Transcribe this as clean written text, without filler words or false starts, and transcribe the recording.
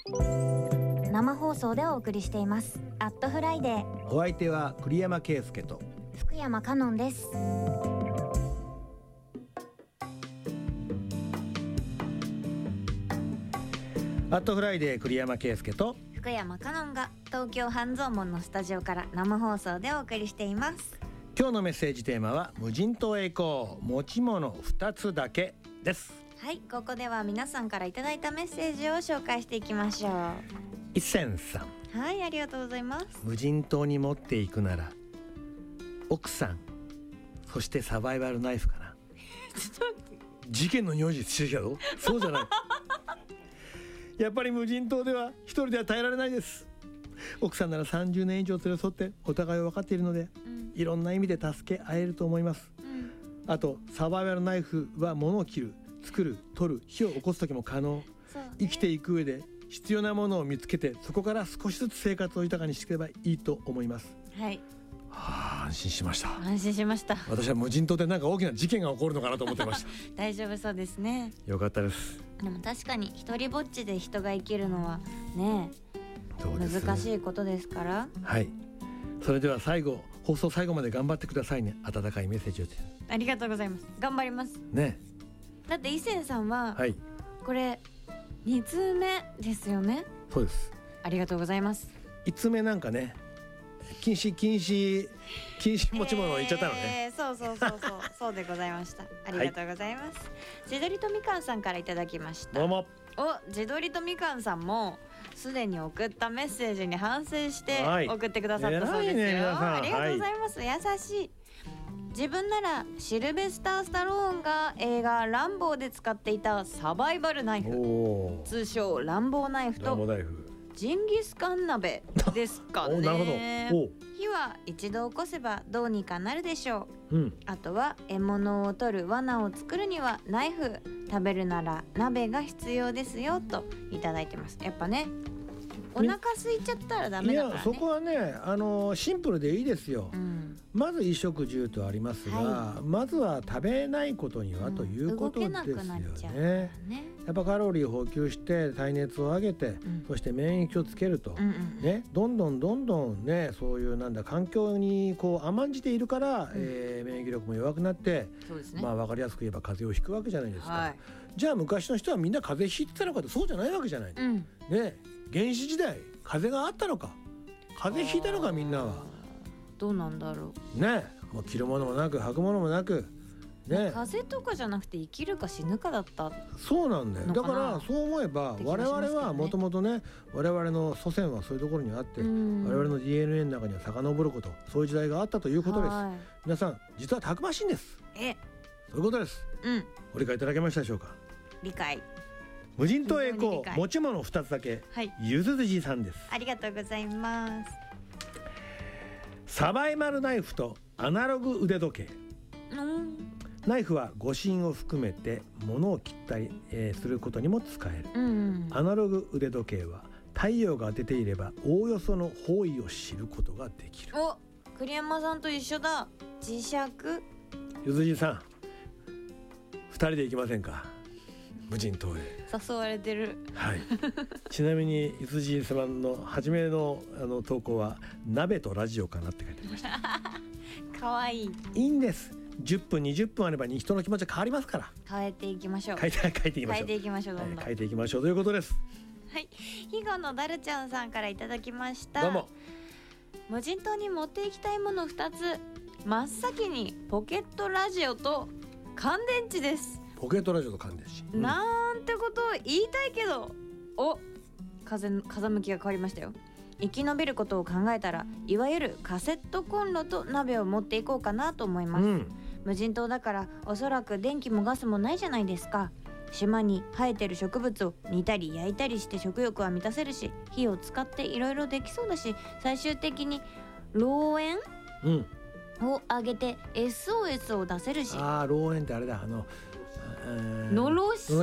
生放送でお送りしていますアットフライデー。 お相手は栗山圭介と福山香音です。 アットフライデー栗山圭介と福山香音が東京半蔵門のスタジオから生放送でお送りしています。 今日のメッセージテーマは無人島へ行こう、持ち物2つだけです。 はい、ここでは皆さんからいただいたメッセージを紹介していきましょう。 一仙さん、 はい、ありがとうございます。 無人島に持っていくなら奥さん、そしてサバイバルナイフかな。事件の匂いしてきたぞ。そうじゃないやっぱり無人島では一人では耐えられないです。奥さんなら30年以上連れ添ってお互いを分かっているので、いろんな意味で助け合えると思います、あとサバイバルナイフは物を切る、作る、取る、火を起こす時も可能、生きていく上で必要なものを見つけて、そこから少しずつ生活を豊かにしていけばいいと思います。 はい、 安心しました。 安心しました。 私は無人島でなんか大きな事件が起こるのかなと思ってました大丈夫そうですね。 よかったです。 でも確かに一人ぼっちで人が生きるのはね、難しいことですから。 はい、それでは放送最後まで頑張ってくださいね。温かいメッセージを。 ありがとうございます。頑張りますね。 だって伊勢さんは、 はい、 これ2通目ですよね。 そうです。 ありがとうございます。 1通目なんかね、禁止持ち物を言っちゃったのね、 そうでございました。ありがとうございます、自撮りとみかんさんからいただきました。 どうも。 自撮りとみかんさんもすでに送ったメッセージに反省して送ってくださったそうですよ、 偉いね、皆さん。 ありがとうございます、優しい。自分ならシルベスター・スタローンが映画ランボーで使っていたサバイバルナイフ、通称ランボーナイフとジンギスカン鍋ですかね。 なるほど。 火は一度起こせばどうにかなるでしょう、あとは獲物を取る罠を作るにはナイフ、食べるなら鍋が必要ですよといただいてます。やっぱね、お腹空いちゃったらダメだからね。 いや、そこはね、シンプルでいいですよ、まず衣食住とありますが、まずは食べないことにはということですよね。やっぱカロリー補給して体熱を上げて、そして免疫をつけると、ね、どんどんね、そういう環境に甘んじているから、免疫力も弱くなって、分かりやすく言えば風邪をひくわけじゃないですか、じゃあ昔の人はみんな風邪ひいてたのかって、そうじゃないわけじゃない、ね、原始時代風邪があったのか、風邪ひいたのか、みんなはどうなんだろうね。もう着るものもなく履くものもなくね、 風邪とかじゃなくて生きるか死ぬかだった。 そうなんだよ。だからそう思えば、我々はもともとね、我々の祖先はそういうところにあって、我々の DNA の中には遡ること、そういう時代があったということです。皆さん実はたくましいんです。そういうことです。ご理解いただけましたでしょうか。 理解。 無人島へ行こう、持ち物2つだけ、ゆずじさんです。 ありがとうございます。 サバイバルナイフとアナログ腕時計。ナイフは護身を含めて物を切ったり、することにも使える、アナログ腕時計は太陽が出ていればおおよその方位を知ることができる。 栗山さんと一緒だ。磁石。 ゆずじさん、2人で行きませんか、無人島へ。 誘われてる。 はいちなみにゆずじさんの初めの投稿は鍋とラジオかなって書いてありましたかわいい。 いいんです。10分20分あれば人の気持ちは変わりますから。 変えていきましょう。 変えていきましょう。 変えていきましょう。どんどん変えていきましょうということです。 はい。肥後のダルちゃんさんからいただきました。 どうも。 無人島に持っていきたいもの2つ。真っ先にポケットラジオと乾電池です。 ポケットラジオと乾電池、 なんてことを言いたいけど、風向きが変わりましたよ。生き延びることを考えたら、いわゆるカセットコンロと鍋を持っていこうかなと思います、無人島だからおそらく電気もガスもないじゃないですか。島に生えてる植物を煮たり焼いたりして食欲は満たせるし、火を使っていろいろできそうだし、最終的に漏煙、を上げて SOS を出せるし。 漏煙ってあれだ、 のろし